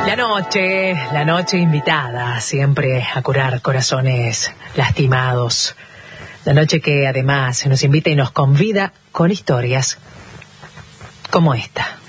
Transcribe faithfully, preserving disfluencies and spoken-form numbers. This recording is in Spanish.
La noche, la noche invitada siempre a curar corazones lastimados. La noche que además nos invita y nos convida con historias como esta.